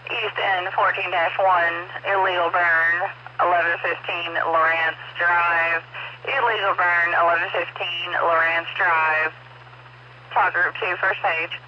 East End 14-1, illegal burn, 1115 Lawrence Drive. Illegal burn, 1115 Lawrence Drive. Talk group 2, first page.